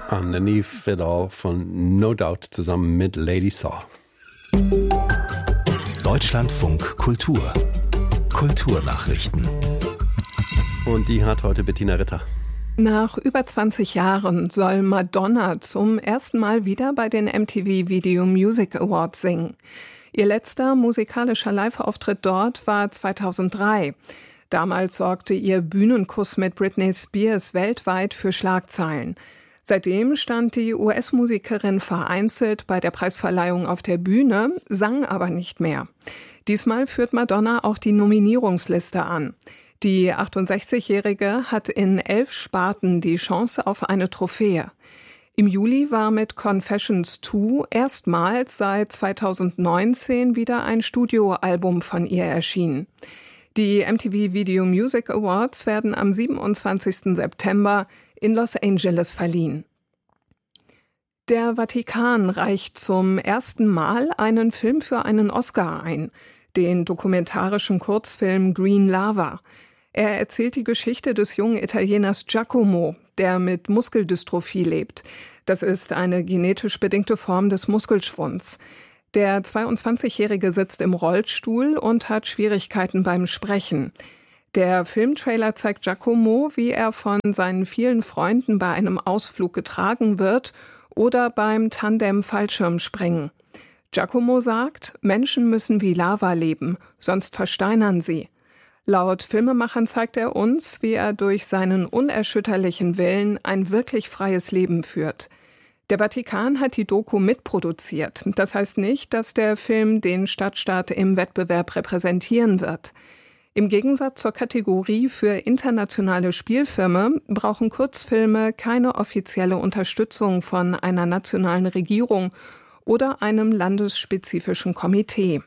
Underneath It All von No Doubt zusammen mit Lady Saw. Deutschlandfunk Kultur. Kulturnachrichten. Und die hat heute Bettina Ritter. Nach über 20 Jahren soll Madonna zum ersten Mal wieder bei den MTV Video Music Awards singen. Ihr letzter musikalischer Live-Auftritt dort war 2003. Damals sorgte ihr Bühnenkuss mit Britney Spears weltweit für Schlagzeilen. Seitdem stand die US-Musikerin vereinzelt bei der Preisverleihung auf der Bühne, sang aber nicht mehr. Diesmal führt Madonna auch die Nominierungsliste an. Die 68-Jährige hat in 11 Sparten die Chance auf eine Trophäe. Im Juli war mit Confessions 2 erstmals seit 2019 wieder ein Studioalbum von ihr erschienen. Die MTV Video Music Awards werden am 27. September in Los Angeles verliehen. Der Vatikan reicht zum ersten Mal einen Film für einen Oscar ein, den dokumentarischen Kurzfilm Green Lava. Er erzählt die Geschichte des jungen Italieners Giacomo, der mit Muskeldystrophie lebt. Das ist eine genetisch bedingte Form des Muskelschwunds. Der 22-Jährige sitzt im Rollstuhl und hat Schwierigkeiten beim Sprechen. Der Filmtrailer zeigt Giacomo, wie er von seinen vielen Freunden bei einem Ausflug getragen wird oder beim Tandem-Fallschirmspringen. Giacomo sagt, Menschen müssen wie Lava leben, sonst versteinern sie. Laut Filmemachern zeigt er uns, wie er durch seinen unerschütterlichen Willen ein wirklich freies Leben führt. Der Vatikan hat die Doku mitproduziert. Das heißt nicht, dass der Film den Stadtstaat im Wettbewerb repräsentieren wird. Im Gegensatz zur Kategorie für internationale Spielfilme brauchen Kurzfilme keine offizielle Unterstützung von einer nationalen Regierung oder einem landesspezifischen Komitee.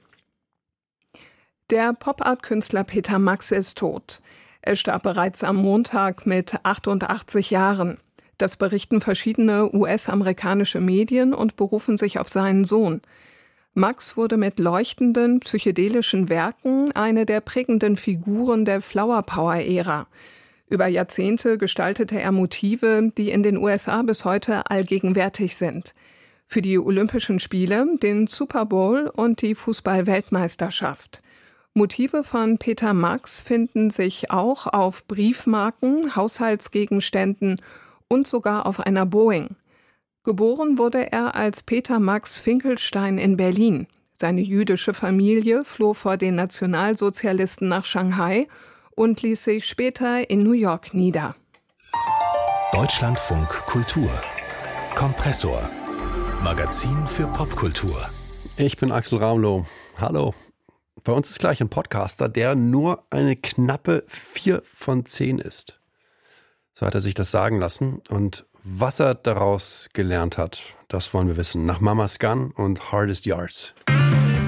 Der Pop-Art-Künstler Peter Max ist tot. Er starb bereits am Montag mit 88 Jahren. Das berichten verschiedene US-amerikanische Medien und berufen sich auf seinen Sohn. Max wurde mit leuchtenden, psychedelischen Werken eine der prägenden Figuren der Flower-Power-Ära. Über Jahrzehnte gestaltete er Motive, die in den USA bis heute allgegenwärtig sind. Für die Olympischen Spiele, den Super Bowl und die Fußball-Weltmeisterschaft. Motive von Peter Max finden sich auch auf Briefmarken, Haushaltsgegenständen und sogar auf einer Boeing. Geboren wurde er als Peter Max Finkelstein in Berlin. Seine jüdische Familie floh vor den Nationalsozialisten nach Shanghai und ließ sich später in New York nieder. Deutschlandfunk Kultur. Kompressor. Magazin für Popkultur. Ich bin Axel Ramlow. Hallo. Bei uns ist gleich ein Podcaster, der nur eine knappe 4 von 10 ist. So hat er sich das sagen lassen. Und was er daraus gelernt hat, das wollen wir wissen. Nach Mama's Gun und Hardest Yards.